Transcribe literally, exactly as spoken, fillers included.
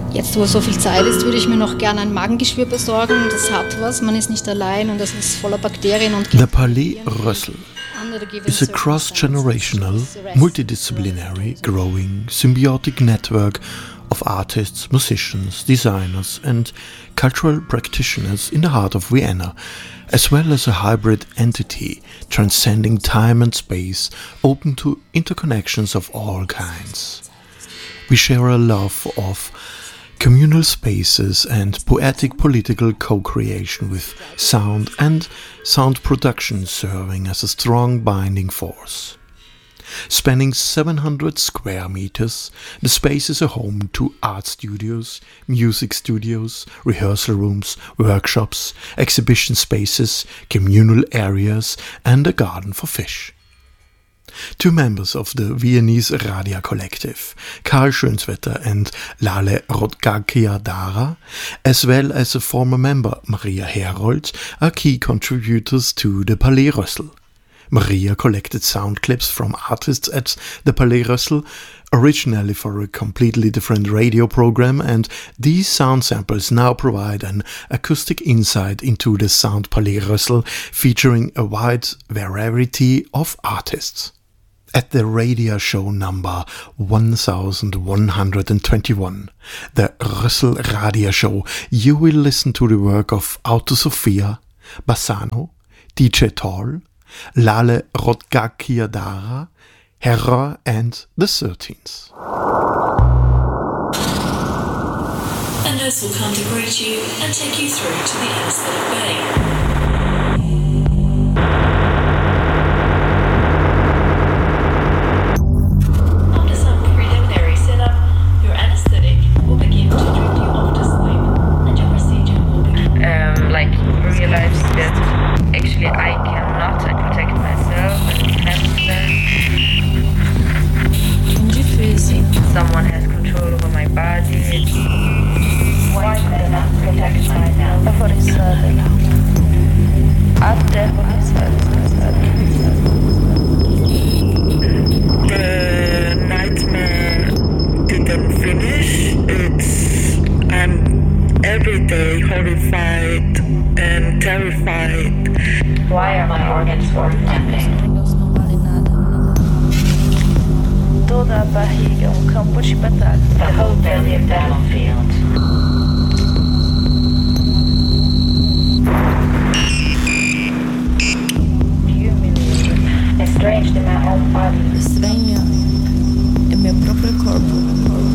Jetzt, wo so viel Zeit ist, würde ich mir noch gerne ein Magengeschwür besorgen. Das hat was, man ist nicht allein und das ist voller Bakterien und... The Palais Rössl is a cross-generational, multidisciplinary, growing, symbiotic network of artists, musicians, designers and cultural practitioners in the heart of Vienna, as well as a hybrid entity transcending time and space, open to interconnections of all kinds. We share a love of communal spaces and poetic political co-creation with sound and sound production serving as a strong binding force. Spanning seven hundred square meters, the space is a home to art studios, music studios, rehearsal rooms, workshops, exhibition spaces, communal areas and a garden for fish. Two members of the Viennese Radia Collective, Karl Schönswetter and Lale Rodgakia-Dara, as well as a former member Maria Herold, are key contributors to the Palais Rössl. Maria collected sound clips from artists at the Palais Rössl, originally for a completely different radio program, and these sound samples now provide an acoustic insight into the Sound Palais Rössl, featuring a wide variety of artists. At the radio show number one thousand one hundred twenty-one, the Rössl Radio Show, you will listen to the work of Auto Sofia, Bassano, D J Tall, Lale Rodgakia-Dara, Herra and the thirteens. A nurse will come to greet you and take you through to the anaesthetic bay. Someone has control over my body. Why could I not protect myself? Aforizada. Até aforizada. The nightmare didn't finish. It's I'm every day horrified and terrified. Why are my organs worth nothing? Toda a barriga um campo de batalha. The whole belly a battlefield. Humiliated. Estranged in my own body. Estranha é meu próprio corpo.